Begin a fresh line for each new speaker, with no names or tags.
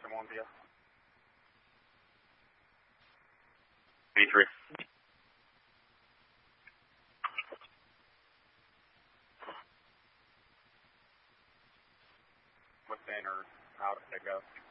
1 via.
83.
What's in or out if they go?